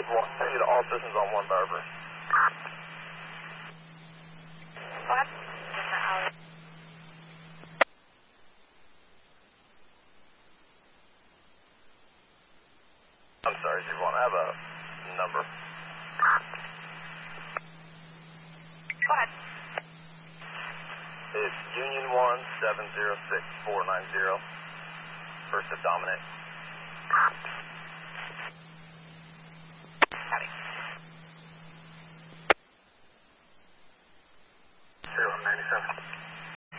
I need all systems on 1 Barber. What? I'm sorry, you want to have a number. What? It's Union 1706490. First to Dominic.